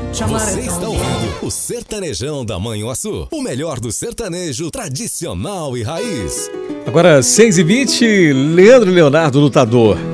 Você está ouvindo o Sertanejão da Manhuaçu, o melhor do sertanejo tradicional e raiz. Agora, 6h20, Leandro Leonardo, lutador.